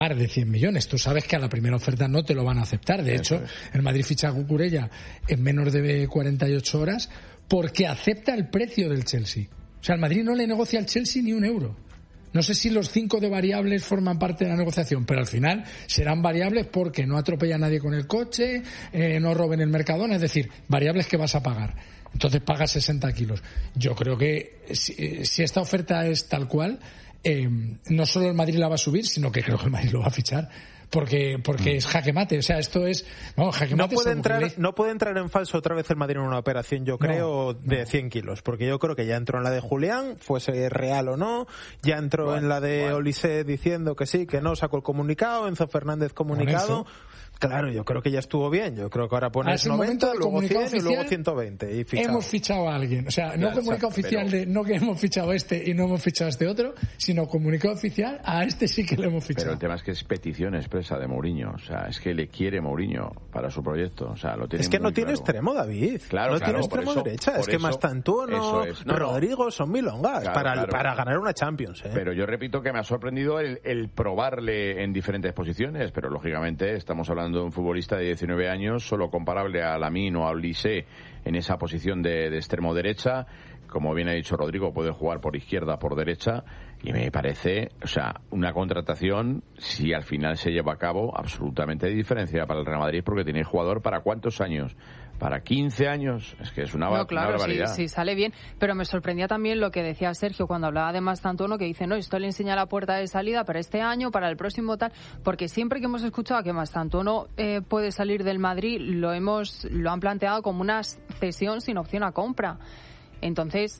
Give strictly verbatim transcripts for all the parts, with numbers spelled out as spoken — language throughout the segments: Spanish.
de cien millones. Tú sabes que a la primera oferta no te lo van a aceptar. De hecho, el Madrid ficha a Cucurella en menos de cuarenta y ocho horas porque acepta el precio del Chelsea. O sea, el Madrid no le negocia al Chelsea ni un euro. No sé si los cinco de variables forman parte de la negociación, pero al final serán variables porque no atropella a nadie con el coche, eh, no roben el Mercadona, es decir, variables que vas a pagar. Entonces pagas sesenta kilos. Yo creo que si, si esta oferta es tal cual, eh, no solo el Madrid la va a subir, sino que creo que el Madrid lo va a fichar. Porque porque es jaque mate, o sea, esto es... Vamos, jaque mate no puede entrar le... no puede entrar en falso otra vez el Madrid en una operación, yo creo, no, de no. cien kilos, porque yo creo que ya entró en la de Julián, fuese real o no, ya entró bueno, en la de bueno. Olise diciendo que sí, que no, sacó el comunicado, Enzo Fernández comunicado... Claro, yo creo que ya estuvo bien. Yo creo que ahora pones noventa, luego cien y luego ciento veinte. Y hemos fichado a alguien. O sea, no comunicado oficial pero... de no que hemos fichado a este y no hemos fichado a este otro, sino comunicado oficial a este sí que le hemos fichado. Pero el tema es que es petición expresa de Mourinho. O sea, es que le quiere Mourinho para su proyecto. O sea, lo tiene es que muy no tiene claro. extremo, David. Claro, no claro, tiene extremo eso, derecha. Es que eso, Mastantuono, es. no, Rodrigo son milongas claro, para, claro. para ganar una Champions. ¿eh? Pero yo repito que me ha sorprendido el, el probarle en diferentes posiciones. Pero lógicamente estamos hablando de un futbolista de diecinueve años, solo comparable a Lamine o a Olise en esa posición de, de extremo derecha. Como bien ha dicho Rodrigo, puede jugar por izquierda, por derecha, y me parece, o sea, una contratación, si al final se lleva a cabo, absolutamente diferenciada para el Real Madrid, porque tiene jugador para ¿cuántos años? Para quince años, es que es una, no, claro, una barbaridad. Sí, sí, sale bien, pero me sorprendía también lo que decía Sergio cuando hablaba de Mastantuono, que dice, no, esto le enseña la puerta de salida para este año, para el próximo tal, porque siempre que hemos escuchado que Mastantuono eh, puede salir del Madrid, lo hemos lo han planteado como una cesión sin opción a compra. Entonces,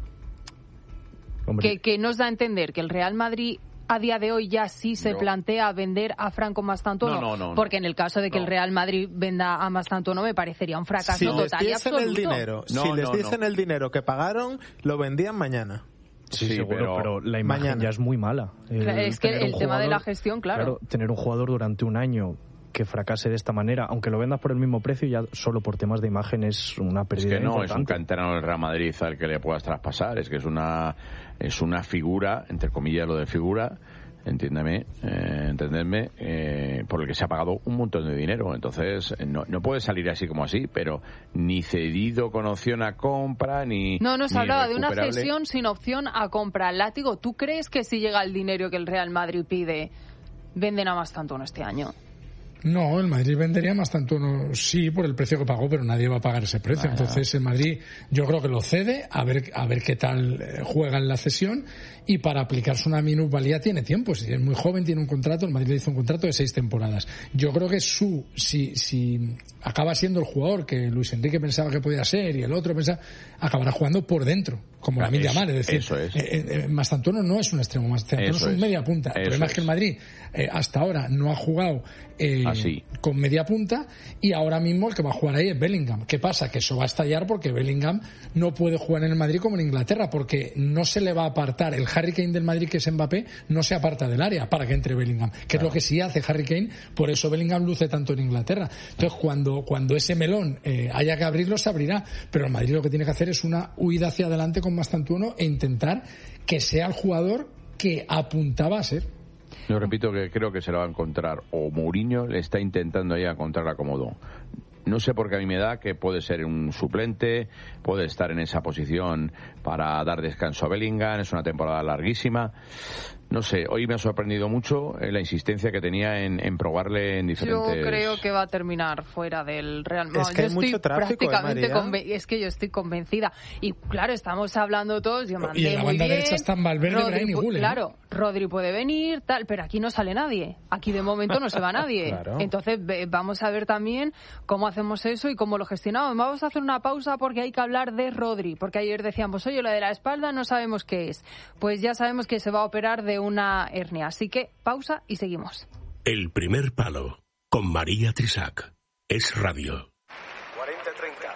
¿qué, qué nos da a entender? Que el Real Madrid a día de hoy ya sí se no. plantea vender a Franco Mastantuono, no, no, no, porque en el caso de que no. el Real Madrid venda a Mastantuono me parecería un fracaso si total y absoluto. El dinero, no, si les no, dicen no. el dinero que pagaron, lo vendían mañana. Sí, sí, seguro, pero, pero la imagen mañana. ya es muy mala. El, es que el tema jugador, de la gestión, claro. claro. Tener un jugador durante un año que fracase de esta manera, aunque lo vendas por el mismo precio, ya solo por temas de imagen es una pérdida. Es que no importante. es un canterano del Real Madrid al que le puedas traspasar, es que es una es una figura, entre comillas lo de figura, entiéndeme, eh, entendedme, eh, por el que se ha pagado un montón de dinero. Entonces, no, no puede salir así como así, pero ni cedido con opción a compra, ni No, nos ni hablaba de una cesión sin opción a compra. Látigo, ¿tú crees que si llega el dinero que el Real Madrid pide, venden a Mastantuono este año? No, el Madrid vendería Mastantuono, sí, por el precio que pagó, pero nadie va a pagar ese precio. Vaya. Entonces el Madrid yo creo que lo cede, a ver a ver qué tal juega en la cesión, y para aplicarse una minusvalía tiene tiempo. Si es muy joven, tiene un contrato, el Madrid le hizo un contrato de seis temporadas. Yo creo que su si si acaba siendo el jugador que Luis Enrique pensaba que podía ser y el otro pensaba, acabará jugando por dentro, como Lamine Yamal. Es decir, eso es. eh, eh, Mastantuono no es un extremo, Mastantuono es un es. media punta. El problema es que el Madrid eh, hasta ahora no ha jugado eh, Así. con media punta, y ahora mismo el que va a jugar ahí es Bellingham. ¿Qué pasa? Que eso va a estallar porque Bellingham no puede jugar en el Madrid como en Inglaterra, porque no se le va a apartar. El Harry Kane del Madrid, que es Mbappé, no se aparta del área para que entre Bellingham, que claro. es lo que sí hace Harry Kane. Por eso Bellingham luce tanto en Inglaterra. Entonces cuando, cuando ese melón eh, haya que abrirlo, se abrirá, pero el Madrid lo que tiene que hacer es una huida hacia adelante con Mastantuono e intentar que sea el jugador que apuntaba a ser. Yo repito que creo que se lo va a encontrar, o Mourinho le está intentando ahí encontrar acomodo. No sé por qué a mí me da que puede ser un suplente, puede estar en esa posición para dar descanso a Bellingham, es una temporada larguísima. No sé, hoy me ha sorprendido mucho eh, la insistencia que tenía en, en probarle en diferentes... Yo creo que va a terminar fuera del Real Madrid. Es que hay mucho tráfico, prácticamente ¿eh, conven... Es que yo estoy convencida. Y claro, estamos hablando todos, yo mandé y en la muy banda bien. derecha están Valverde, Brahim y Güler. Claro, Rodri puede venir, tal, pero aquí no sale nadie. Aquí de momento no se va nadie. Claro. Entonces vamos a ver también cómo hacemos eso y cómo lo gestionamos. Vamos a hacer una pausa porque hay que hablar de Rodri, porque ayer decíamos, oye, lo de la espalda no sabemos qué es. Pues ya sabemos que se va a operar de una hernia. Así que pausa y seguimos. El primer palo con María Trisac. Es radio. cuarenta treinta.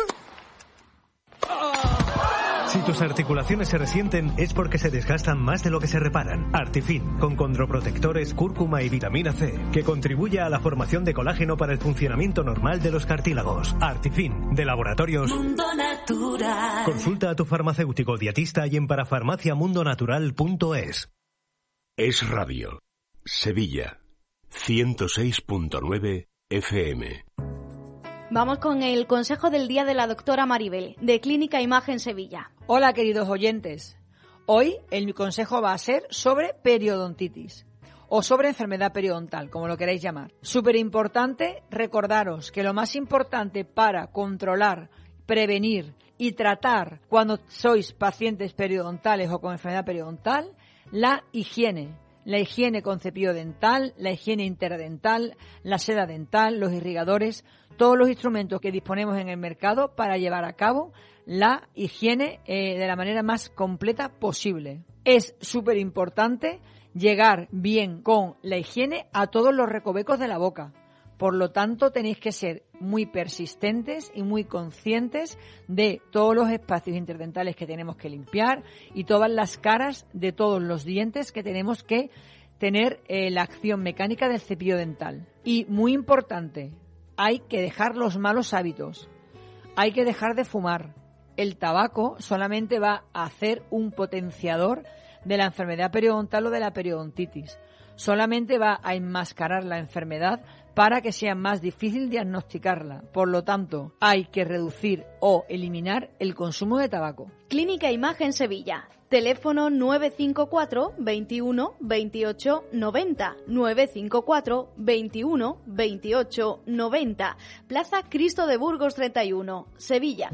Si tus articulaciones se resienten es porque se desgastan más de lo que se reparan. Artifin, con condroprotectores, cúrcuma y vitamina C, que contribuye a la formación de colágeno para el funcionamiento normal de los cartílagos. Artifin, de Laboratorios Mundo Natural. Consulta a tu farmacéutico dietista y en parafarmaciamundonatural punto es. Es radio. Sevilla, ciento seis punto nueve F M. Vamos con el consejo del día de la doctora Maribel, de Clínica Imagen Sevilla. Hola, queridos oyentes. Hoy el consejo va a ser sobre periodontitis o sobre enfermedad periodontal, como lo queráis llamar. Súper importante recordaros que lo más importante para controlar, prevenir y tratar cuando sois pacientes periodontales o con enfermedad periodontal, la higiene. La higiene con cepillo dental, la higiene interdental, la seda dental, los irrigadores, todos los instrumentos que disponemos en el mercado para llevar a cabo la higiene eh, de la manera más completa posible. Es súper importante llegar bien con la higiene a todos los recovecos de la boca. Por lo tanto, tenéis que ser muy persistentes y muy conscientes de todos los espacios interdentales que tenemos que limpiar y todas las caras de todos los dientes que tenemos que tener eh, la acción mecánica del cepillo dental. Y muy importante, hay que dejar los malos hábitos. Hay que dejar de fumar. El tabaco solamente va a hacer un potenciador de la enfermedad periodontal o de la periodontitis. Solamente va a enmascarar la enfermedad para que sea más difícil diagnosticarla. Por lo tanto, hay que reducir o eliminar el consumo de tabaco. Clínica Imagen Sevilla. Teléfono nueve cinco cuatro, veintiuno, veintiocho, noventa. nueve cinco cuatro, veintiuno, veintiocho, noventa. Plaza Cristo de Burgos treinta y uno, Sevilla.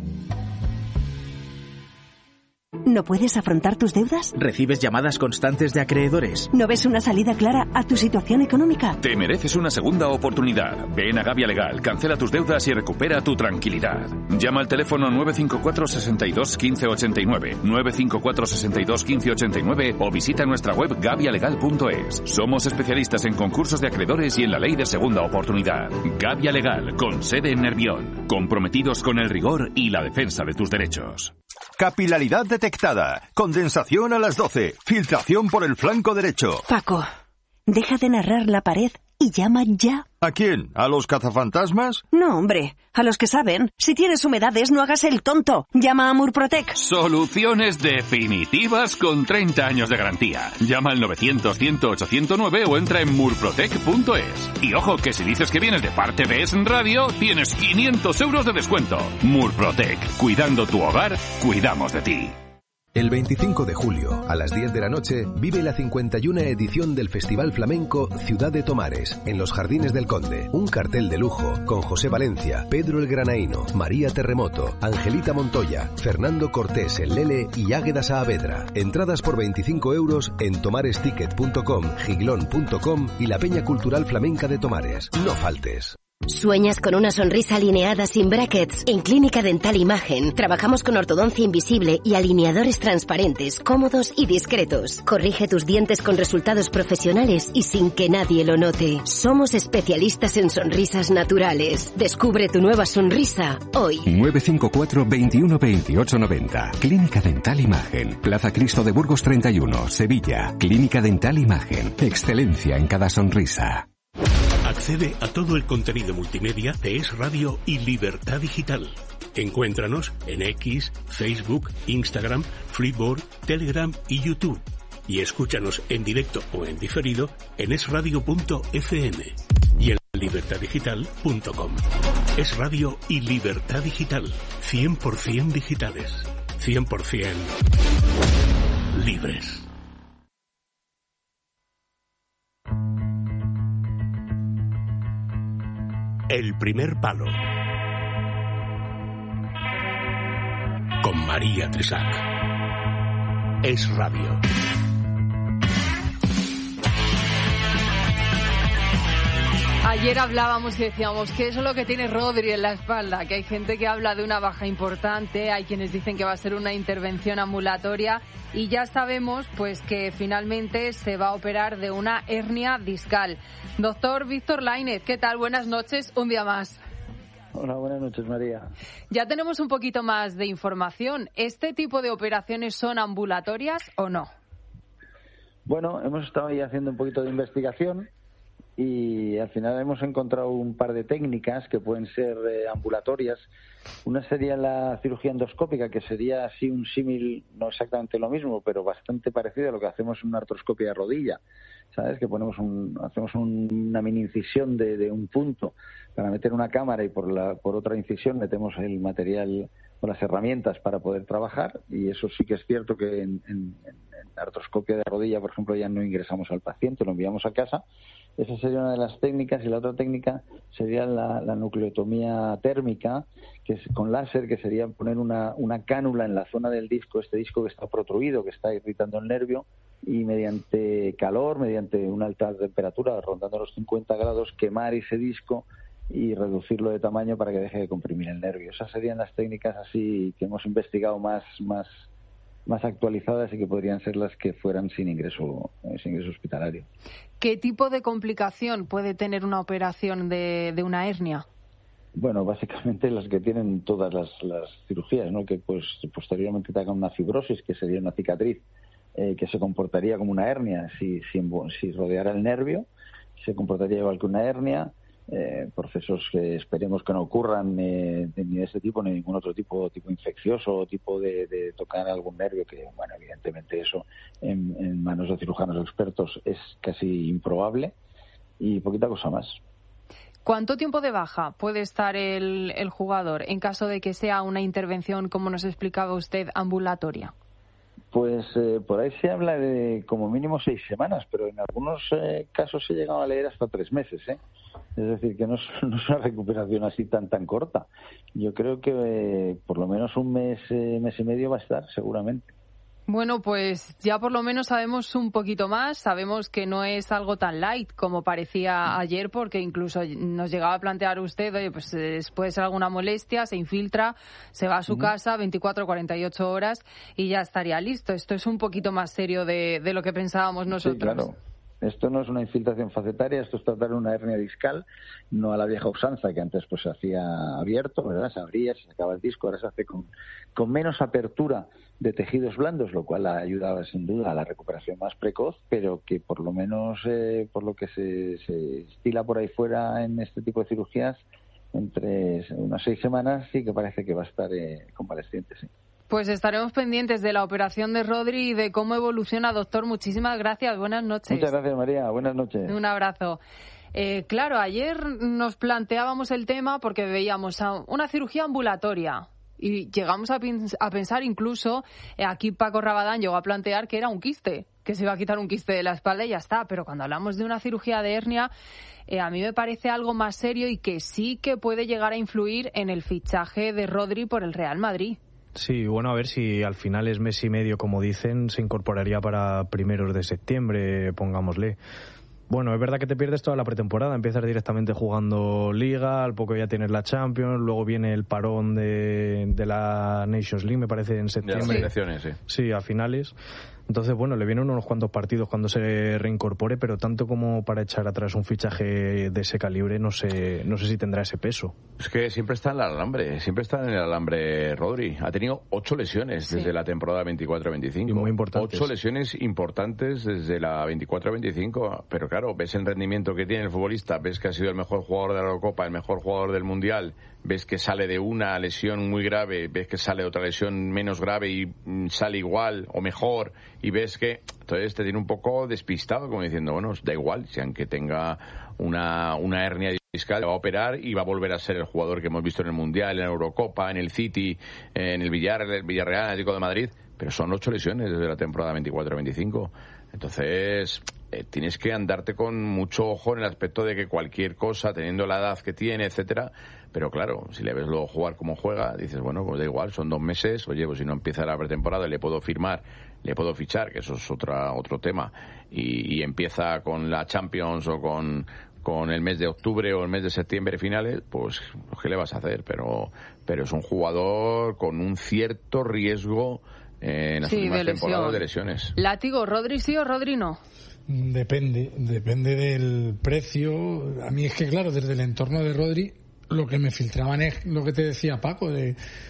¿No puedes afrontar tus deudas? ¿Recibes llamadas constantes de acreedores? ¿No ves una salida clara a tu situación económica? Te mereces una segunda oportunidad. Ven a Gavia Legal, cancela tus deudas y recupera tu tranquilidad. Llama al teléfono nueve cinco cuatro, seis dos, uno cinco ocho nueve, nueve cinco cuatro, seis dos, uno cinco ocho nueve o visita nuestra web gavia legal punto es. Somos especialistas en concursos de acreedores y en la ley de segunda oportunidad. Gavia Legal, con sede en Nervión. Comprometidos con el rigor y la defensa de tus derechos. Capilaridad detectada. Condensación a las doce. Filtración por el flanco derecho. Paco, deja de narrar la pared y llama ya. ¿A quién? ¿A los cazafantasmas? No, hombre, a los que saben. Si tienes humedades, no hagas el tonto. Llama a Murprotec. Soluciones definitivas con treinta años de garantía. Llama al novecientos, cien, ochocientos nueve o entra en murprotec punto es. Y ojo, que si dices que vienes de parte de Es Radio, tienes quinientos euros de descuento. Murprotec. Cuidando tu hogar, cuidamos de ti. El veinticinco de julio, a las diez de la noche, vive la cincuenta y una edición del Festival Flamenco Ciudad de Tomares, en los Jardines del Conde. Un cartel de lujo con José Valencia, Pedro el Granaíno, María Terremoto, Angelita Montoya, Fernando Cortés el Lele y Águeda Saavedra. Entradas por veinticinco euros en tomaresticket punto com, giglón punto com y la Peña Cultural Flamenca de Tomares. No faltes. ¿Sueñas con una sonrisa alineada sin brackets? En Clínica Dental Imagen trabajamos con ortodoncia invisible y alineadores transparentes, cómodos y discretos. Corrige tus dientes con resultados profesionales y sin que nadie lo note. Somos especialistas en sonrisas naturales. Descubre tu nueva sonrisa hoy. nueve cinco cuatro, veintiuno, veintiocho, noventa. Clínica Dental Imagen. Plaza Cristo de Burgos treinta y uno, Sevilla. Clínica Dental Imagen. Excelencia en cada sonrisa. Accede a todo el contenido multimedia de Es Radio y Libertad Digital. Encuéntranos en X, Facebook, Instagram, Freeboard, Telegram y YouTube. Y escúchanos en directo o en diferido en es radio punto efe eme y en libertad digital punto com. Es Radio y Libertad Digital. cien por ciento digitales. cien por ciento libres. El primer palo. Con María Trisac. Es Radio. Ayer hablábamos y decíamos que eso es lo que tiene Rodri en la espalda, que hay gente que habla de una baja importante, hay quienes dicen que va a ser una intervención ambulatoria y ya sabemos pues que finalmente se va a operar de una hernia discal. Doctor Víctor Lainez, ¿qué tal? Buenas noches, un día más. Hola, buenas noches, María. Ya tenemos un poquito más de información. ¿Este tipo de operaciones son ambulatorias o no? Bueno, hemos estado ahí haciendo un poquito de investigación y al final hemos encontrado un par de técnicas que pueden ser eh, ambulatorias. Una sería la cirugía endoscópica, que sería así un símil, no exactamente lo mismo, pero bastante parecido a lo que hacemos en una artroscopia de rodilla, ¿sabes? Que ponemos un, hacemos un, una mini incisión de, de un punto para meter una cámara y por la por otra incisión metemos el material o las herramientas para poder trabajar, y eso sí que es cierto que en, en, en artroscopia de rodilla, por ejemplo, ya no ingresamos al paciente, lo enviamos a casa. Esa sería una de las técnicas, y la otra técnica sería la, la nucleotomía térmica, que es con láser, que sería poner una, una cánula en la zona del disco, este disco que está protruido, que está irritando el nervio, y mediante calor, mediante una alta temperatura, rondando los cincuenta grados, quemar ese disco y reducirlo de tamaño para que deje de comprimir el nervio. Esas serían las técnicas así que hemos investigado más más más actualizadas y que podrían ser las que fueran sin ingreso sin ingreso hospitalario. ¿Qué tipo de complicación puede tener una operación de, de una hernia? Bueno, básicamente las que tienen todas las, las cirugías, ¿no? Que pues posteriormente te hagan una fibrosis, que sería una cicatriz eh, que se comportaría como una hernia si, si, si rodeara el nervio, se comportaría igual que una hernia. Eh, procesos que esperemos que no ocurran eh, de, ni de este tipo ni de ningún otro tipo tipo infeccioso o tipo de, de tocar algún nervio, que bueno, evidentemente eso en, en manos de cirujanos expertos es casi improbable, y poquita cosa más. ¿Cuánto tiempo de baja puede estar el, el jugador en caso de que sea una intervención, como nos explicaba usted, ambulatoria? Pues eh, por ahí se habla de como mínimo seis semanas, pero en algunos eh, casos se ha llegado a leer hasta tres meses, ¿eh? Es decir, que no es, no es una recuperación así tan tan corta. Yo creo que eh, por lo menos un mes, eh, mes y medio va a estar, seguramente. Bueno, pues ya por lo menos sabemos un poquito más, sabemos que no es algo tan light como parecía ayer, porque incluso nos llegaba a plantear usted, oye, pues puede ser alguna molestia, se infiltra, se va a su uh-huh. casa, veinticuatro a cuarenta y ocho horas y ya estaría listo. Esto es un poquito más serio de, de lo que pensábamos nosotros. Sí, claro. Esto no es una infiltración facetaria, esto es tratar una hernia discal, no a la vieja usanza que antes pues se hacía abierto, ¿verdad? Se abría, se sacaba el disco, ahora se hace con, con menos apertura de tejidos blandos, lo cual ayudaba sin duda a la recuperación más precoz, pero que por lo menos eh, por lo que se, se estila por ahí fuera en este tipo de cirugías, entre unas seis semanas sí que parece que va a estar eh, convaleciente, sí. Pues estaremos pendientes de la operación de Rodri y de cómo evoluciona, doctor. Muchísimas gracias. Buenas noches. Muchas gracias, María. Buenas noches. Un abrazo. Eh, claro, ayer nos planteábamos el tema porque veíamos una cirugía ambulatoria y llegamos a, pin- a pensar incluso, eh, aquí Paco Rabadán llegó a plantear que era un quiste, que se iba a quitar un quiste de la espalda y ya está. Pero cuando hablamos de una cirugía de hernia, eh, a mí me parece algo más serio y que sí que puede llegar a influir en el fichaje de Rodri por el Real Madrid. Sí, bueno, a ver si al final es mes y medio, como dicen, se incorporaría para primeros de septiembre, pongámosle. Bueno, es verdad que te pierdes toda la pretemporada, empiezas directamente jugando Liga, al poco ya tienes la Champions, luego viene el parón de, de la Nations League, me parece, en septiembre. De las elecciones, sí. Sí, a finales. Entonces, bueno, le vienen unos cuantos partidos cuando se reincorpore, pero tanto como para echar atrás un fichaje de ese calibre, no sé, no sé si tendrá ese peso. Es que siempre está en el alambre, siempre está en el alambre Rodri. Ha tenido ocho lesiones sí. desde la temporada veinticuatro veinticinco. Y muy importantes. Ocho lesiones importantes desde la veinticuatro veinticinco. Pero claro, ves el rendimiento que tiene el futbolista, ves que ha sido el mejor jugador de la Eurocopa, el mejor jugador del Mundial, ves que sale de una lesión muy grave, ves que sale de otra lesión menos grave y sale igual o mejor, y ves que entonces te tiene un poco despistado, como diciendo, bueno, da igual, si aunque tenga una, una hernia discal, va a operar y va a volver a ser el jugador que hemos visto en el Mundial, en la Eurocopa, en el City, en el Villarreal, el Villarreal, el Atlético de Madrid, pero son ocho lesiones desde la temporada veinticuatro veinticinco. Entonces, eh, tienes que andarte con mucho ojo en el aspecto de que cualquier cosa, teniendo la edad que tiene, etcétera, pero claro, si le ves luego jugar como juega, dices, bueno, pues da igual, son dos meses, oye, pues si no empieza la pretemporada le puedo firmar, le puedo fichar, que eso es otra otro tema, y, y empieza con la Champions o con, con el mes de octubre o el mes de septiembre finales, pues, ¿qué le vas a hacer? Pero, pero es un jugador con un cierto riesgo en las sí, últimas de temporadas de lesiones. Látigo, ¿Rodri sí o Rodri no? Depende, depende del precio. A mí es que, claro, desde el entorno de Rodri, lo que me filtraban es lo que te decía Paco, de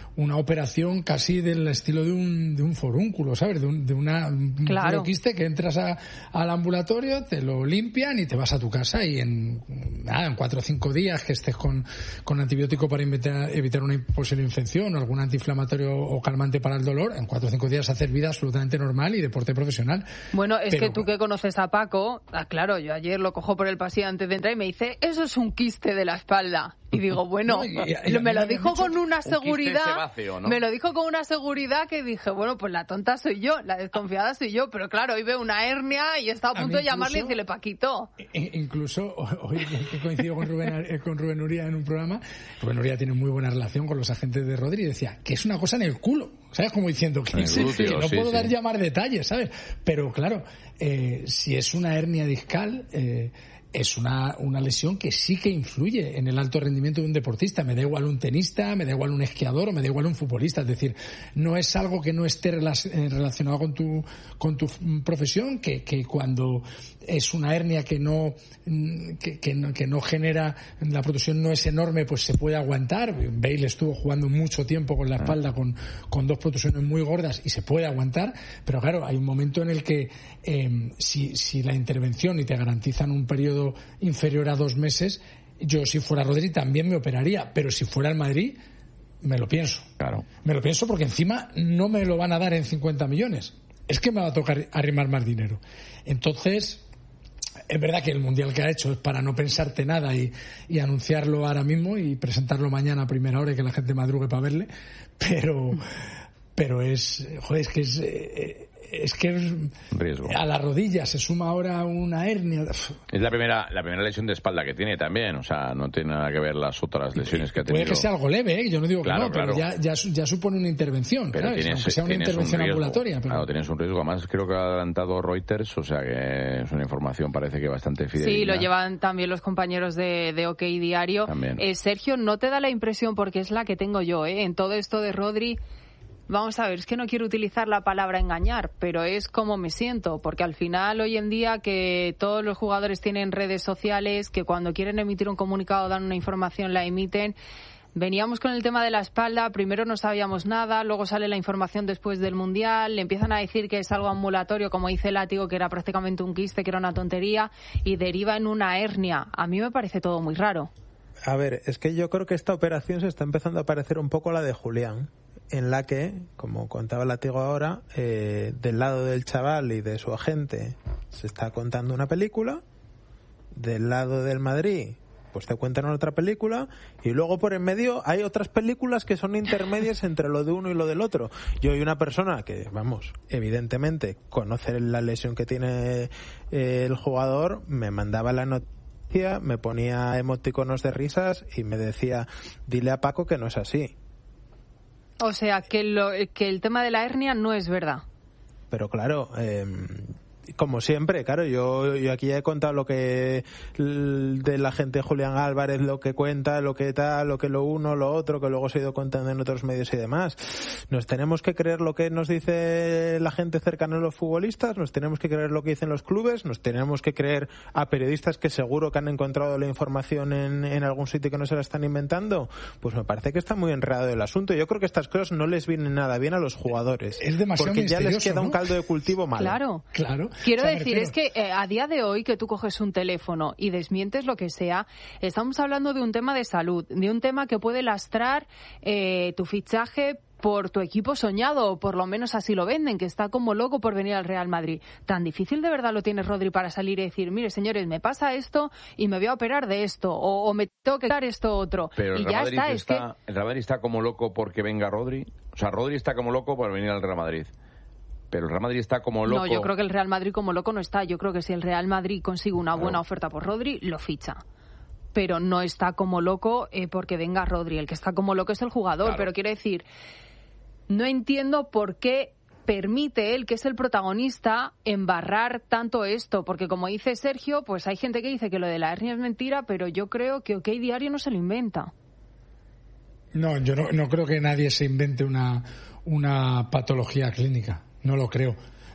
una operación casi del estilo de un, de un forúnculo, ¿sabes? De, un, de una claro. un quiste que entras a, al ambulatorio, te lo limpian y te vas a tu casa y en, nada, en cuatro o cinco días que estés con, con antibiótico para evitar, evitar una posible infección o algún antiinflamatorio o calmante para el dolor, en cuatro o cinco días hacer vida absolutamente normal y deporte profesional. Bueno, es Pero, que tú que conoces a Paco, ah, claro, yo ayer lo cojo por el pasillo antes de entrar y me dice, eso es un quiste de la espalda. Y digo, bueno, no, y, y, y me lo dijo con una seguridad, ¿no? Me lo dijo con una seguridad que dije, bueno, pues la tonta soy yo, la desconfiada soy yo, pero claro, hoy veo una hernia y he estado a punto a de llamarle y decirle, Paquito. Incluso, hoy he coincidido con Rubén, con Rubén Uría en un programa, Rubén Uría tiene muy buena relación con los agentes de Rodri y decía que es una cosa en el culo, ¿sabes? Como diciendo que, glúteo, que no sí, puedo sí. dar ya más detalles, ¿sabes? Pero claro, eh, si es una hernia discal, eh, es una, una lesión que sí que influye en el alto rendimiento de un deportista. Me da igual un tenista, me da igual un esquiador o me da igual un futbolista. Es decir, no es algo que no esté relacionado con tu, con tu profesión, que, que cuando es una hernia que no, que, que no, que no genera, la protrusión no es enorme, pues se puede aguantar. Bale estuvo jugando mucho tiempo con la espalda con, con dos protrusiones muy gordas y se puede aguantar, pero claro, hay un momento en el que eh, si, si la intervención y te garantizan un periodo inferior a dos meses, yo si fuera Rodri también me operaría, pero si fuera el Madrid me lo pienso. Claro. Me lo pienso porque encima no me lo van a dar en cincuenta millones. Es que me va a tocar arrimar más dinero. Entonces, es verdad que el Mundial que ha hecho es para no pensarte nada y, y anunciarlo ahora mismo y presentarlo mañana a primera hora y que la gente madrugue para verle, pero pero es, joder, es que es... Eh, es que riesgo. A la rodilla se suma ahora una hernia. Es la primera la primera lesión de espalda que tiene también, o sea, no tiene nada que ver las otras lesiones que ha tenido. Puede que sea algo leve, ¿eh? Yo no digo claro, que no, claro. pero ya, ya, ya supone una intervención, pero tienes, aunque sea una intervención un ambulatoria. Pero... Claro, tienes un riesgo. Además, creo que ha adelantado Reuters, o sea que es una información parece que bastante fidedigna. Sí, lo llevan también los compañeros de, de OK Diario. Eh, Sergio, ¿no te da la impresión, porque es la que tengo yo, ¿eh? En todo esto de Rodri... Vamos a ver, es que no quiero utilizar la palabra engañar, pero es como me siento, porque al final hoy en día que todos los jugadores tienen redes sociales, que cuando quieren emitir un comunicado dan una información, la emiten. Veníamos con el tema de la espalda, primero no sabíamos nada, luego sale la información después del Mundial, le empiezan a decir que es algo ambulatorio, como dice Látigo, que era prácticamente un quiste, que era una tontería, y deriva en una hernia. A mí me parece todo muy raro. A ver, es que yo creo que esta operación se está empezando a parecer un poco a la de Julián, en la que, como contaba Látigo ahora, eh, del lado del chaval y de su agente se está contando una película, del lado del Madrid pues te cuentan otra película, y luego por en medio hay otras películas que son intermedias entre lo de uno y lo del otro. Yo hay una persona que, vamos, evidentemente conoce la lesión que tiene eh, el jugador, me mandaba la noticia, me ponía emoticonos de risas y me decía, dile a Paco que no es así. O sea, que, lo, que el tema de la hernia no es verdad. Pero claro, eh, como siempre, claro, yo, yo aquí he contado lo que de la gente Julián Álvarez, lo que cuenta, lo que tal, lo que lo uno, lo otro, que luego se ha ido contando en otros medios y demás. Nos tenemos que creer lo que nos dice la gente cercana a los futbolistas, nos tenemos que creer lo que dicen los clubes, nos tenemos que creer a periodistas que seguro que han encontrado la información en, en algún sitio que no se la están inventando. Pues me parece que está muy enredado el asunto. Yo creo que estas cosas no les vienen nada bien a los jugadores. Es demasiado porque ya les queda, ¿no?, un caldo de cultivo malo. Claro, claro. Quiero o sea, decir, es que eh, a día de hoy que tú coges un teléfono y desmientes lo que sea, estamos hablando de un tema de salud, de un tema que puede lastrar eh, tu fichaje por tu equipo soñado, o por lo menos así lo venden, que está como loco por venir al Real Madrid. ¿Tan difícil de verdad lo tiene Rodri para salir y decir, mire señores, me pasa esto y me voy a operar de esto, o, o me tengo que dar esto otro? Pero y el Real, ya Madrid está, está, es que... el Real Madrid está como loco porque venga Rodri. O sea, Rodri está como loco por venir al Real Madrid. Pero el Real Madrid está como loco. No, yo creo que el Real Madrid como loco no está. Yo creo que si el Real Madrid consigue una buena claro. oferta por Rodri, lo ficha. Pero no está como loco eh, porque venga Rodri. El que está como loco es el jugador. Claro. Pero quiero decir, no entiendo por qué permite él, que es el protagonista, embarrar tanto esto. Porque como dice Sergio, pues hay gente que dice que lo de la hernia es mentira, pero yo creo que OK Diario no se lo inventa. No, yo no, no creo que nadie se invente una, una patología clínica. No lo creo.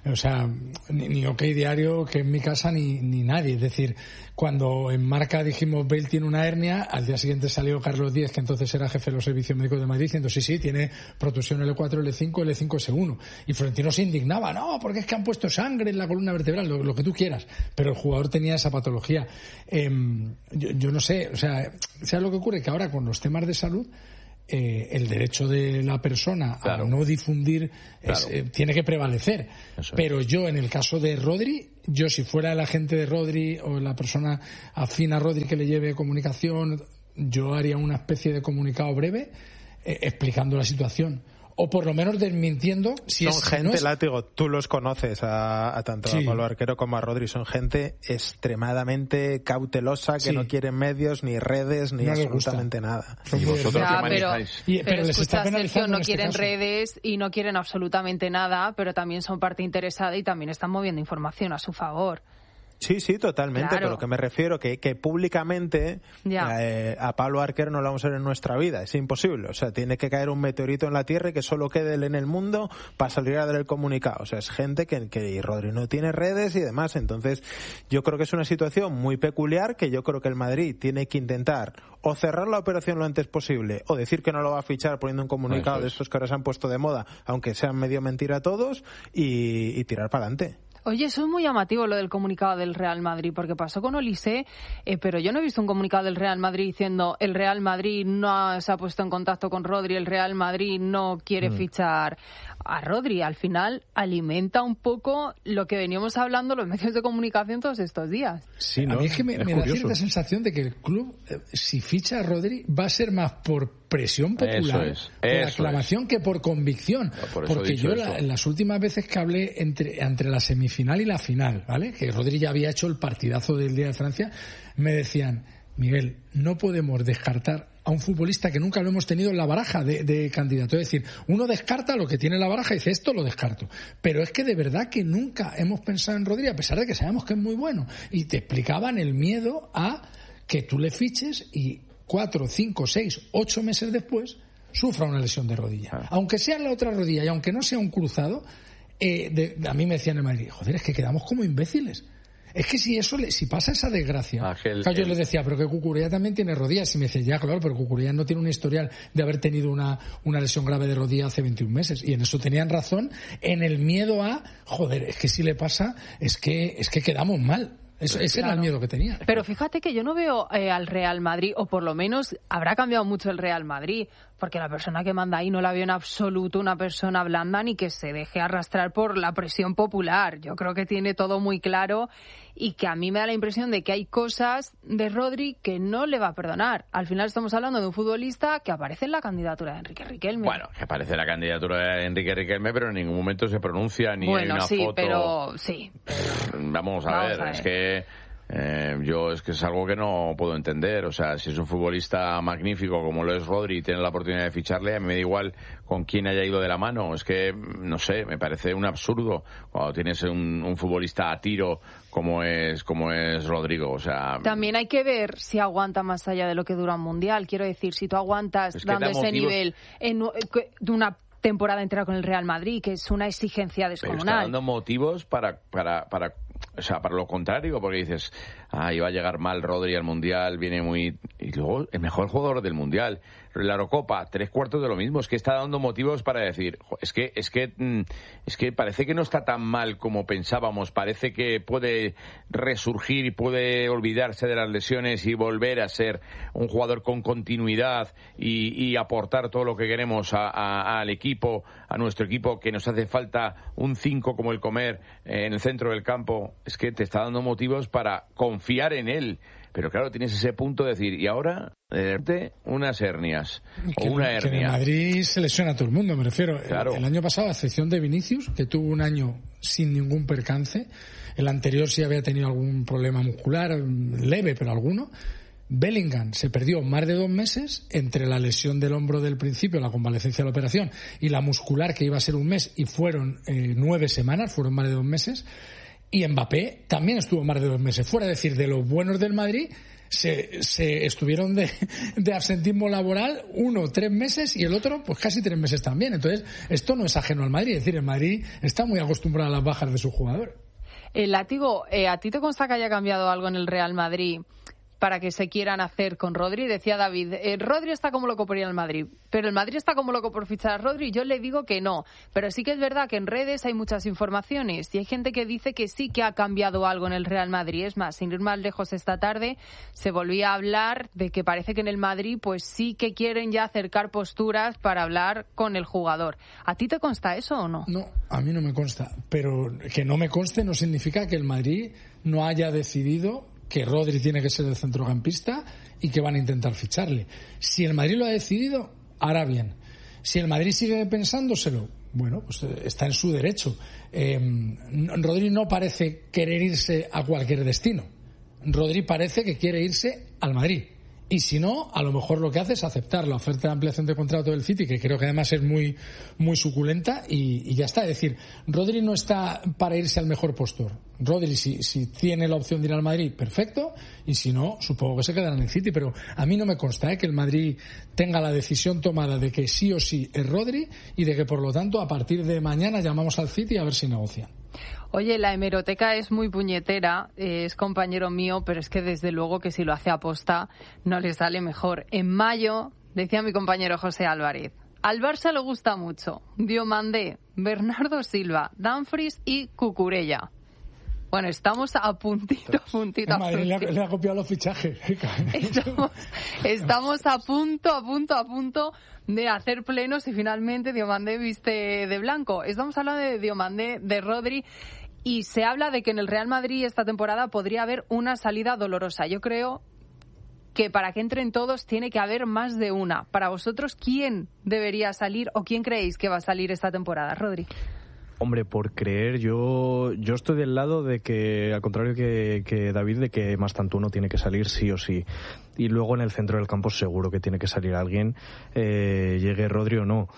O sea, ni, ni OK Diario, que en mi casa, ni, ni nadie. Es decir, cuando en Marca dijimos Bale tiene una hernia, al día siguiente salió Carlos Díez, que entonces era jefe de los servicios médicos de Madrid, diciendo sí, sí, tiene protusión L cuatro, L cinco, L cinco S uno. Y Florentino se indignaba, no, porque es que han puesto sangre en la columna vertebral, lo, lo que tú quieras. Pero el jugador tenía esa patología. Eh, yo, yo no sé, o sea, ¿sabes lo que ocurre? Que ahora con los temas de salud, Eh, el derecho de la persona claro. a no difundir es, claro. eh, tiene que prevalecer. Eso pero es. Yo en el caso de Rodri, yo si fuera el agente de Rodri o la persona afín a Rodri que le lleve comunicación, yo haría una especie de comunicado breve eh, explicando la situación. O por lo menos desmintiendo si son es, gente, no es... Látigo, tú los conoces a, a tanto sí. a Pablo Arquero como a Rodri, son gente extremadamente cautelosa que sí. no quieren medios ni redes ni no absolutamente nada. ¿Y vosotros ya, qué pero, y, pero, pero les está penalizando, Sergio, no en este quieren caso. redes y no quieren absolutamente nada, pero también son parte interesada y también están moviendo información a su favor. Sí, sí, totalmente, claro. pero lo que me refiero que, que públicamente eh, a Pablo Arquero no lo vamos a ver en nuestra vida, es imposible, o sea, tiene que caer un meteorito en la Tierra y que solo quede él en el mundo para salir a dar el comunicado, o sea, es gente que, que y Rodri no tiene redes y demás, entonces yo creo que es una situación muy peculiar que yo creo que el Madrid tiene que intentar o cerrar la operación lo antes posible o decir que no lo va a fichar poniendo un comunicado de estos que ahora se han puesto de moda, aunque sean medio mentira todos, y, y tirar para adelante. Oye, eso es muy llamativo lo del comunicado del Real Madrid, porque pasó con Olise, eh, pero yo no he visto un comunicado del Real Madrid diciendo el Real Madrid no se ha puesto en contacto con Rodri, el Real Madrid no quiere mm. fichar a Rodri. Al final alimenta un poco lo que veníamos hablando los medios de comunicación todos estos días. Sí, ¿no? A mí es que me, es me da cierta sensación de que el club, eh, si ficha a Rodri, va a ser más por presión popular, eso es, por eso aclamación es. que por convicción. No, por porque yo la, en las últimas veces que hablé entre, entre la semifinal y la final, ¿vale? Que Rodri ya había hecho el partidazo del Día de Francia, me decían, Miguel, no podemos descartar a un futbolista que nunca lo hemos tenido en la baraja de, de candidato. Es decir, uno descarta lo que tiene en la baraja y dice, esto lo descarto. Pero es que de verdad que nunca hemos pensado en Rodri, a pesar de que sabemos que es muy bueno. Y te explicaban el miedo a que tú le fiches y cuatro, cinco, seis, ocho meses después sufra una lesión de rodilla. Ah. Aunque sea en la otra rodilla y aunque no sea un cruzado, eh, de, a mí me decían en Madrid, joder, es que quedamos como imbéciles. Es que si eso le, si pasa esa desgracia, ah, el, claro, yo el... les decía, pero que Cucurella también tiene rodillas, y me decía, ya claro, pero Cucurella no tiene un historial de haber tenido una, una lesión grave de rodilla hace veintiún meses, y en eso tenían razón, en el miedo a, joder, es que si le pasa, es que, es que quedamos mal. Eso, ese claro. era el miedo que tenía. Pero fíjate que yo no veo eh, al Real Madrid, o por lo menos habrá cambiado mucho el Real Madrid, porque la persona que manda ahí no la veo en absoluto una persona blanda ni que se deje arrastrar por la presión popular. Yo creo que tiene todo muy claro y que a mí me da la impresión de que hay cosas de Rodri que no le va a perdonar. Al final estamos hablando de un futbolista que aparece en la candidatura de Enrique Riquelme. Bueno, que aparece en la candidatura de Enrique Riquelme, pero en ningún momento se pronuncia ni bueno, hay una sí, foto. Pero, sí, Vamos a, Vamos ver, a ver, es que Eh, yo es que es algo que no puedo entender, o sea, si es un futbolista magnífico como lo es Rodri y tiene la oportunidad de ficharle, a mí me da igual con quién haya ido de la mano, es que, no sé, me parece un absurdo cuando tienes un, un futbolista a tiro como es como es Rodrigo, o sea... También hay que ver si aguanta más allá de lo que dura un Mundial, quiero decir, si tú aguantas es dando ese motivos... nivel en, de una temporada entera con el Real Madrid, que es una exigencia descomunal. Pero está dando motivos para... para, para... O sea, para lo contrario, porque dices, ah, iba a llegar mal Rodri al Mundial, viene muy... Y luego, el mejor jugador del Mundial. La Eurocopa, tres cuartos de lo mismo. Es que está dando motivos para decir, es que, es que, es que parece que no está tan mal como pensábamos. Parece que puede resurgir y puede olvidarse de las lesiones y volver a ser un jugador con continuidad y, y aportar todo lo que queremos a, a, al equipo, a nuestro equipo, que nos hace falta un cinco como el Comer en el centro del campo. Es que te está dando motivos para confiar en él. Pero claro, tienes ese punto de decir, y ahora, de unas hernias, que, o una hernia. Que en Madrid se lesiona a todo el mundo, me refiero. Claro. El, el año pasado, a excepción de Vinicius, que tuvo un año sin ningún percance, el anterior sí había tenido algún problema muscular, leve, pero alguno. Bellingham se perdió más de dos meses entre la lesión del hombro del principio, la convalecencia de la operación, y la muscular, que iba a ser un mes, y fueron eh, nueve semanas, fueron más de dos meses. Y Mbappé también estuvo más de dos meses fuera. Es decir, de los buenos del Madrid se, se estuvieron de, de absentismo laboral uno tres meses y el otro pues casi tres meses también. Entonces esto no es ajeno al Madrid, es decir, el Madrid está muy acostumbrado a las bajas de sus jugadores. El látigo, eh, ¿a ti te consta que haya cambiado algo en el Real Madrid para que se quieran hacer con Rodri? Decía David, eh, Rodri está como loco por ir al Madrid, pero el Madrid está como loco por fichar a Rodri. Yo le digo que no, pero sí que es verdad que en redes hay muchas informaciones y hay gente que dice que sí que ha cambiado algo en el Real Madrid. Es más, sin ir más lejos, esta tarde se volvía a hablar de que parece que en el Madrid pues sí que quieren ya acercar posturas para hablar con el jugador. ¿A ti te consta eso o no? No, a mí no me consta, pero que no me conste no significa que el Madrid no haya decidido que Rodri tiene que ser el centrocampista y que van a intentar ficharle. Si el Madrid lo ha decidido, hará bien. Si el Madrid sigue pensándoselo, bueno, pues está en su derecho. Eh, Rodri no parece querer irse a cualquier destino. Rodri parece que quiere irse al Madrid. Y si no, a lo mejor lo que hace es aceptar la oferta de ampliación de contrato del City, que creo que además es muy muy suculenta, y, y ya está. Es decir, Rodri no está para irse al mejor postor. Rodri, si, si tiene la opción de ir al Madrid, perfecto, y si no, supongo que se quedará en el City. Pero a mí no me consta ¿eh? que el Madrid tenga la decisión tomada de que sí o sí es Rodri, y de que por lo tanto a partir de mañana llamamos al City a ver si negocian. Oye, la hemeroteca es muy puñetera, eh, es compañero mío, pero es que desde luego que si lo hace aposta no le sale mejor. En mayo, decía mi compañero José Álvarez, al Barça le gusta mucho Diomandé, Bernardo Silva, Dumfries y Cucurella. Bueno, estamos a puntito, a puntito. A Madrid le ha, le ha copiado los fichajes. Estamos, estamos a punto, a punto, a punto de hacer plenos y finalmente Diomandé viste de blanco. Estamos hablando de Diomandé, de Rodri, y se habla de que en el Real Madrid esta temporada podría haber una salida dolorosa. Yo creo que para que entren todos tiene que haber más de una. Para vosotros, ¿quién debería salir o quién creéis que va a salir esta temporada, Rodri? Hombre, por creer, yo yo estoy del lado de que, al contrario que, que David, de que Mastantuono tiene que salir sí o sí. Y luego en el centro del campo seguro que tiene que salir alguien, eh, llegue Rodri o no.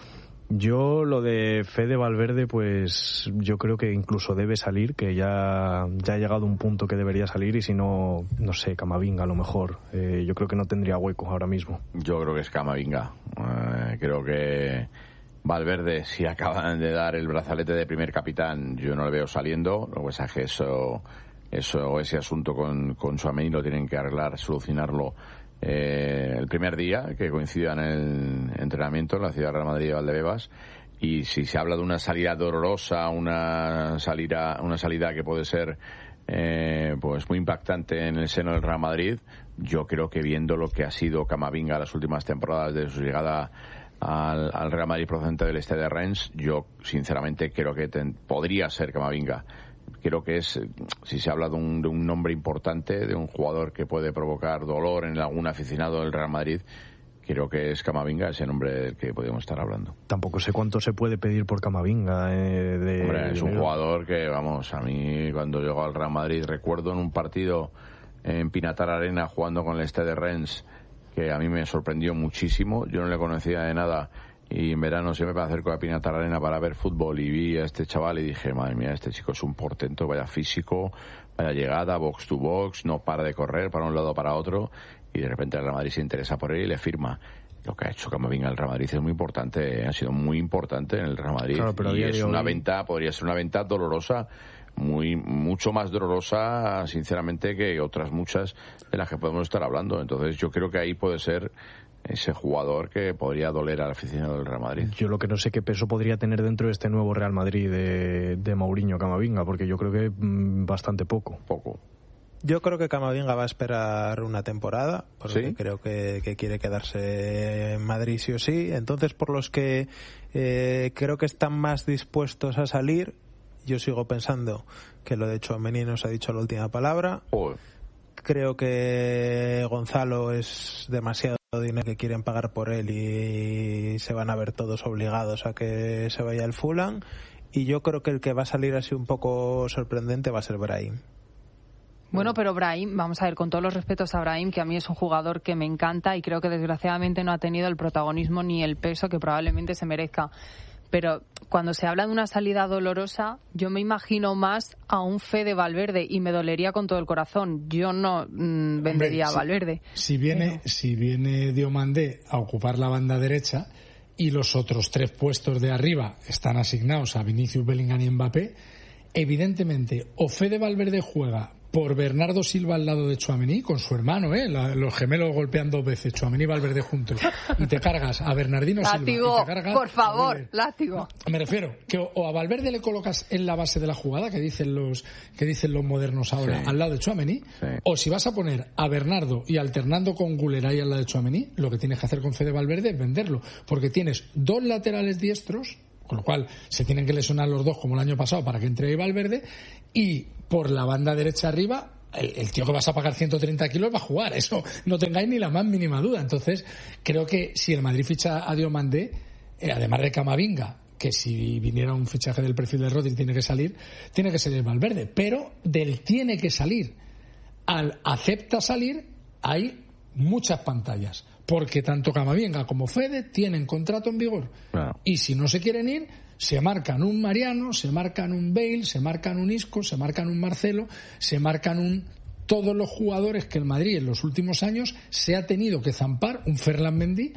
Yo lo de Fede Valverde, pues yo creo que incluso debe salir, que ya, ya ha llegado un punto que debería salir, y si no, no sé, Camavinga a lo mejor. Eh, yo creo que no tendría hueco ahora mismo. Yo creo que es Camavinga. Eh, creo que Valverde, si acaban de dar el brazalete de primer capitán, yo no le veo saliendo. Lo que pasa es que eso, eso, ese asunto con, con Tchouaméni lo tienen que arreglar, solucionarlo eh, el primer día que coincida en el entrenamiento en la ciudad de Real Madrid de Valdebebas. Y si se habla de una salida dolorosa, una salida, una salida que puede ser eh, pues muy impactante en el seno del Real Madrid, yo creo que viendo lo que ha sido Camavinga las últimas temporadas de su llegada Al, al Real Madrid procedente del este de Rennes, yo sinceramente creo que ten, podría ser Camavinga. Creo que es, si se habla de un, de un nombre importante, de un jugador que puede provocar dolor en algún aficionado del Real Madrid, creo que es Camavinga ese nombre del que podemos estar hablando. Tampoco sé cuánto se puede pedir por Camavinga. Eh, de, Hombre, es un de... jugador que, vamos, a mí cuando llegó al Real Madrid, recuerdo en un partido en Pinatar Arena jugando con el este de Rennes, que a mí me sorprendió muchísimo. Yo no le conocía de nada y en verano siempre me acerco a Pinatar Arena para ver fútbol y vi a este chaval y dije, madre mía, este chico es un portento, vaya físico, vaya llegada, box to box, no para de correr para un lado o para otro, y de repente el Real Madrid se interesa por él y le firma. Lo que ha hecho Camavinga el Real Madrid es muy importante, ¿eh? Ha sido muy importante en el Real Madrid. Claro, pero y es una hoy... venta, podría ser una venta dolorosa, muy mucho más dolorosa, sinceramente, que otras muchas de las que podemos estar hablando. Entonces yo creo que ahí puede ser ese jugador que podría doler al aficionado del Real Madrid. Yo lo que no sé qué peso podría tener dentro de este nuevo Real Madrid de, de Mourinho Camavinga, porque yo creo que mmm, bastante poco. Poco. Yo creo que Camavinga va a esperar una temporada, porque ¿Sí? creo que, que quiere quedarse en Madrid sí o sí. Entonces, por los que eh, creo que están más dispuestos a salir, yo sigo pensando que lo de Tchouaméni nos ha dicho la última palabra. Joder. Creo que Gonzalo es demasiado dinero que quieren pagar por él y se van a ver todos obligados a que se vaya al Fulham. Y yo creo que el que va a salir así un poco sorprendente va a ser Brahim. Bueno, pero Brahim, vamos a ver, con todos los respetos a Brahim, que a mí es un jugador que me encanta y creo que desgraciadamente no ha tenido el protagonismo ni el peso que probablemente se merezca. pero cuando se habla de una salida dolorosa, yo me imagino más a un Fede Valverde y me dolería con todo el corazón. Yo no mmm, vendería Hombre, a Valverde. Si, si viene, pero... si viene Diomandé a ocupar la banda derecha y los otros tres puestos de arriba están asignados a Vinicius, Bellingham y Mbappé, evidentemente o Fede Valverde juega por Bernardo Silva al lado de Tchouaméni, con su hermano, ¿eh? La, los gemelos golpean dos veces, Tchouaméni y Valverde juntos, y te cargas a Bernardino látigo, Silva y te cargas por favor, látigo. Me refiero que o, o a Valverde le colocas en la base de la jugada, que dicen los que dicen los modernos ahora, sí, al lado de Tchouaméni, sí, o si vas a poner a Bernardo y alternando con Güler ahí al lado de Tchouaméni, lo que tienes que hacer con Fede Valverde es venderlo, porque tienes dos laterales diestros, con lo cual se tienen que lesionar los dos como el año pasado para que entre Valverde, y por la banda derecha arriba el, el tío que vas a pagar ciento treinta kilos va a jugar, eso no tengáis ni la más mínima duda. Entonces creo que si el Madrid ficha a Diomandé, eh, además de Camavinga, que si viniera un fichaje del perfil de Rodri tiene que salir, tiene que salir Valverde, pero del tiene que salir al acepta salir hay muchas pantallas, porque tanto Camavinga como Fede tienen contrato en vigor, claro, y si no se quieren ir, se marcan un Mariano, se marcan un Bale, se marcan un Isco, se marcan un Marcelo, se marcan un todos los jugadores que el Madrid en los últimos años se ha tenido que zampar, un Ferland Mendy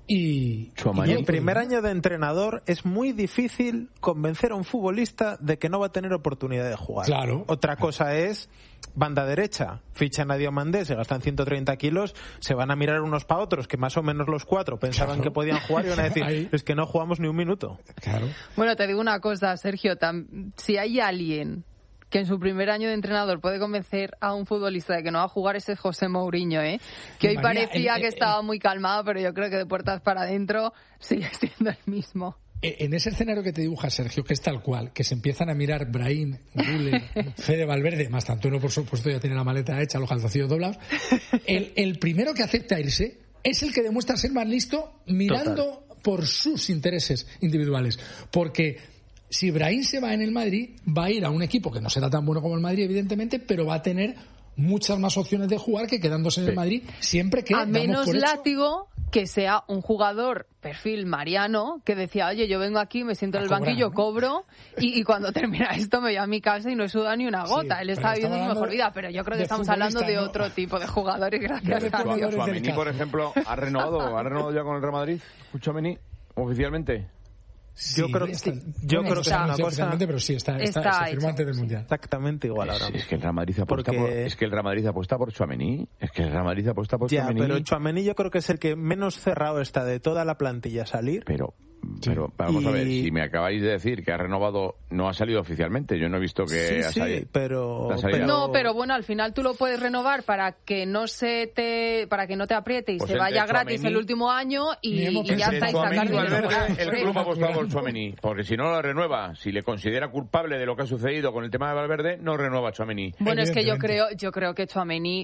y, y el primer año de entrenador es muy difícil convencer a un futbolista de que no va a tener oportunidad de jugar. Claro. Otra cosa es banda derecha, fichan a Diomandé, se gastan ciento treinta kilos, se van a mirar unos para otros que más o menos los cuatro pensaban claro. que podían jugar y van a decir Ahí. es que no jugamos ni un minuto. Claro. Bueno, te digo una cosa, Sergio, tam- si hay alguien que en su primer año de entrenador puede convencer a un futbolista de que no va a jugar, ese es José Mourinho, ¿eh? Que hoy María, parecía el, el, que estaba muy calmado, pero yo creo que de puertas para adentro sigue siendo el mismo. En ese escenario que te dibuja Sergio, que es tal cual, que se empiezan a mirar Brahim, Güler, Fede Valverde, más tanto uno por supuesto ya tiene la maleta hecha, los calzoncillos doblados, el, el primero que acepta irse es el que demuestra ser más listo mirando Total. por sus intereses individuales, porque si Brahim se va en el Madrid, va a ir a un equipo que no será tan bueno como el Madrid, evidentemente, pero va a tener muchas más opciones de jugar que quedándose en sí. el Madrid, siempre que... A menos látigo que sea un jugador perfil Mariano, que decía, oye, yo vengo aquí, me siento en el cobrar, banquillo, ¿no? cobro, y, y cuando termina esto me voy a mi casa y no he sudado ni una gota. Sí, él está viviendo su mejor vida, pero yo creo que estamos hablando de ¿no? otro tipo de jugadores, gracias a Dios. Tchouaméni, por ejemplo, ¿ha renovado, ¿ha renovado ya con el Real Madrid? Tchouaméni, oficialmente. Sí, yo creo, está, yo bueno, creo que es una cosa, pero sí está, está, está se firmó antes del mundial. Exactamente igual ahora. Es, es que el Real Madrid apuesta Porque... por, es que el Real Madrid apuesta por Tchouaméni, es que el Real Madrid apuesta por ya, Tchouaméni. Pero Tchouaméni yo creo que es el que menos cerrado está de toda la plantilla a salir. Pero Pero vamos y... a ver, si me acabáis de decir que ha renovado, no ha salido oficialmente, yo no he visto que sí, ha salido. Sí, pero, pero... No, pero bueno, al final tú lo puedes renovar para que no se te para que no te apriete y pues se vaya gratis Tchouaméni, el último año y, y ya está y sacar dinero. El club ha apostado por Tchouaméni, porque si no lo renueva, si le considera culpable de lo que ha sucedido con el tema de Valverde, no renueva Tchouaméni. Bueno, es que yo creo, yo creo que Tchouaméni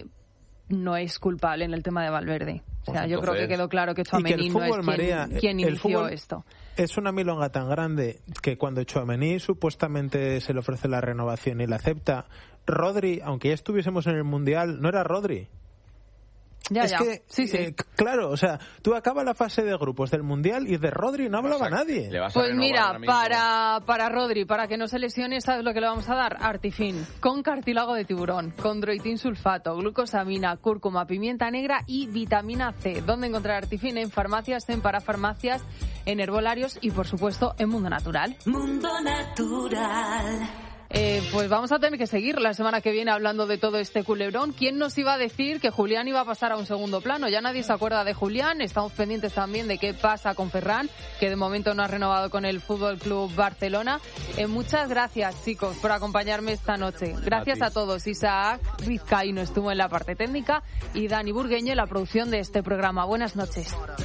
no es culpable en el tema de Valverde. O sea, pues yo creo que quedó claro que Tchouaméni no es quien, María, quien inició esto. Es una milonga tan grande que cuando Tchouaméni supuestamente se le ofrece la renovación y la acepta, Rodri, aunque ya estuviésemos en el Mundial, no era Rodri. Ya, es ya. que, sí, sí. Eh, claro, o sea, tú acabas la fase de grupos del Mundial y de Rodri no hablaba nadie. Pues mira, para, para Rodri, para que no se lesione, ¿sabes lo que le vamos a dar? Artifin, con cartílago de tiburón, condroitin sulfato, glucosamina, cúrcuma, pimienta negra y vitamina C. ¿Dónde encontrar Artifin? En farmacias, en parafarmacias, en herbolarios y, por supuesto, en Mundo Natural. Mundo Natural. Eh, pues vamos a tener que seguir la semana que viene hablando de todo este culebrón. ¿Quién nos iba a decir que Julián iba a pasar a un segundo plano? Ya nadie se acuerda de Julián. Estamos pendientes también de qué pasa con Ferran, que de momento no ha renovado con el Fútbol Club Barcelona. Eh, muchas gracias, chicos, por acompañarme esta noche. Gracias a, a todos. Isaac Vizcaíno estuvo en la parte técnica y Dani Burgueño en la producción de este programa. Buenas noches.